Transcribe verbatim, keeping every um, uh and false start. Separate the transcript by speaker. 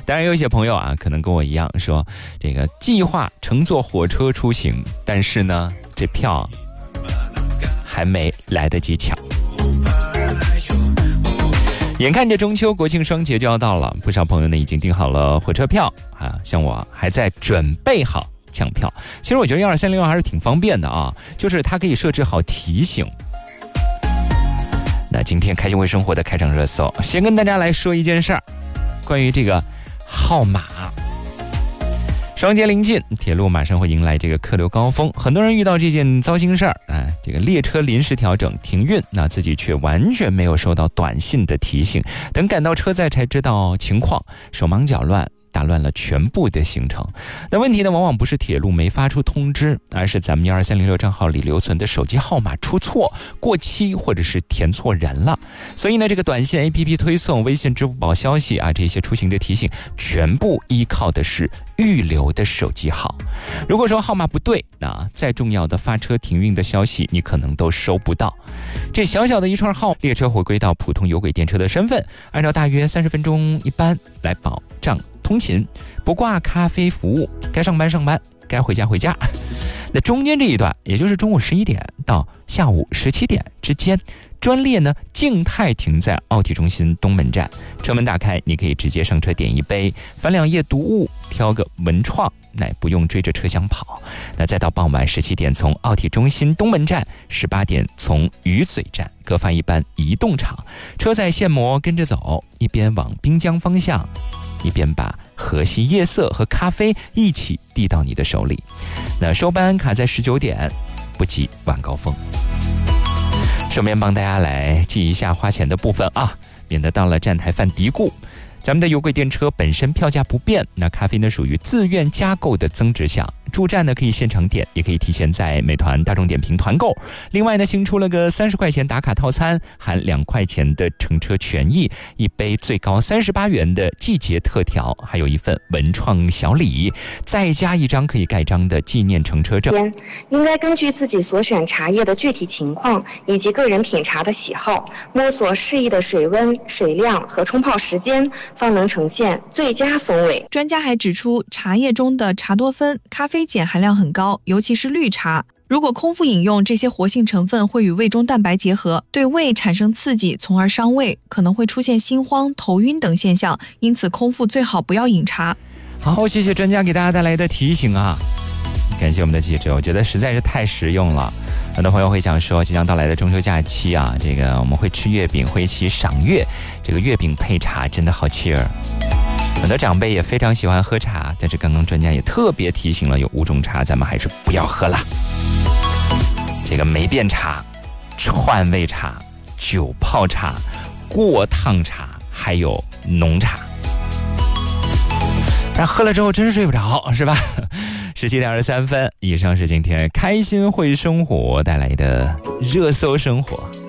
Speaker 1: 当然有一些朋友啊，可能跟我一样说，这个计划乘坐火车出行，但是呢，这票还没来得及抢。眼看着中秋国庆双节就要到了，不少朋友呢已经订好了火车票啊，像我还在准备好抢票。其实我觉得一二三零六还是挺方便的啊，就是它可以设置好提醒。那今天开心微生活的开场热搜，先跟大家来说一件事儿，关于这个号码。双节临近，铁路马上会迎来这个客流高峰，很多人遇到这件糟心事儿啊，这个列车临时调整停运，那自己却完全没有收到短信的提醒，等赶到车站才知道情况，手忙脚乱，打乱了全部的行程。那问题呢，往往不是铁路没发出通知，而是咱们一二三零六账号里留存的手机号码出错、过期或者是填错人了。所以呢，这个短信 A P P 推送、微信、支付宝消息啊，这些出行的提醒，全部依靠的是预留的手机号。如果说号码不对，那再重要的发车停运的消息，你可能都收不到。这小小的一串号，列车回归到普通有轨电车的身份，按照大约三十分钟一班来保障通勤，不挂咖啡服务，该上班上班，该回家回家。那中间这一段，也就是中午十一点到下午十七点之间，专列呢静态停在奥体中心东门站，车门打开，你可以直接上车点一杯，翻两页读物，挑个文创，那不用追着车厢跑。那再到傍晚十七点从奥体中心东门站，十八点从鱼嘴站各发一班移动场，车载线模跟着走，一边往滨江方向，一边把河西夜色和咖啡一起递到你的手里。那收班卡在十九点，不及晚高峰。顺便帮大家来记一下花钱的部分啊，免得到了站台犯嘀咕。咱们的有轨电车本身票价不变，那咖啡呢属于自愿加购的增值项，驻站呢可以现场点，也可以提前在美团、大众点评团购。另外呢，新出了个三十块钱打卡套餐，含两块钱的乘车权益，一杯最高三十八元的季节特调，还有一份文创小礼，再加一张可以盖章的纪念乘车证。
Speaker 2: 应该根据自己所选茶叶的具体情况以及个人品茶的喜好，摸索适宜的水温、水量和冲泡时间，方能呈现最佳风味。
Speaker 3: 专家还指出，茶叶中的茶多酚、咖啡碱含量很高，尤其是绿茶。如果空腹饮用，这些活性成分会与胃中蛋白结合，对胃产生刺激，从而伤胃，可能会出现心慌、头晕等现象。因此，空腹最好不要饮茶。
Speaker 1: 好，谢谢专家给大家带来的提醒啊！感谢我们的记者，我觉得实在是太实用了。很多朋友会想说，即将到来的中秋假期啊，这个我们会吃月饼，会一起赏月，这个月饼配茶真的好气儿。很多长辈也非常喜欢喝茶，但是刚刚专家也特别提醒了，有五种茶咱们还是不要喝了。这个霉变茶、串味茶、酒泡茶、过烫茶，还有浓茶。但喝了之后真睡不着，是吧？十七点二十三分，以上是今天开心会生活带来的热搜生活。